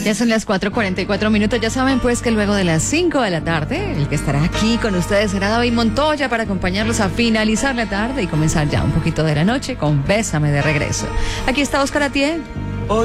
Ya son las 4:44. Ya saben pues que luego de las 5 de la tarde, el que estará aquí con ustedes será David Montoya para acompañarlos a finalizar la tarde y comenzar ya un poquito de la noche con Bésame de regreso. Aquí está Oscar Atié.